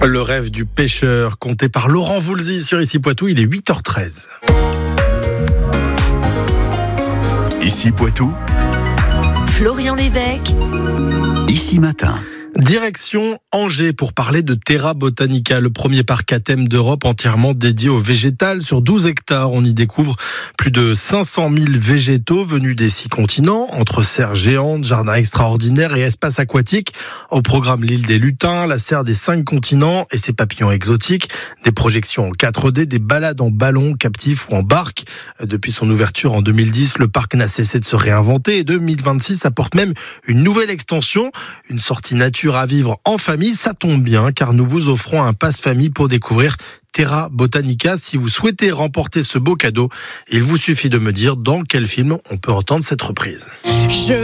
Le rêve du pêcheur, conté par Laurent Voulzy sur Ici Poitou, il est 8h13. Ici Poitou, Florian Lévesque. Ici Matin. Direction Angers pour parler de Terra Botanica, le premier parc à thème d'Europe entièrement dédié au végétal. Sur 12 hectares, on y découvre plus de 500 000 végétaux venus des 6 continents, entre serres géantes, jardins extraordinaires et espaces aquatiques. Au programme l'île des lutins, la serre des 5 continents et ses papillons exotiques, des projections en 4D, des balades en ballon, captifs ou en barque. Depuis son ouverture en 2010, le parc n'a cessé de se réinventer et 2026 apporte même une nouvelle extension, une sortie nature à vivre en famille. Ça tombe bien car nous vous offrons un passe-famille pour découvrir Terra Botanica. Si vous souhaitez remporter ce beau cadeau, il vous suffit de me dire dans quel film on peut entendre cette reprise.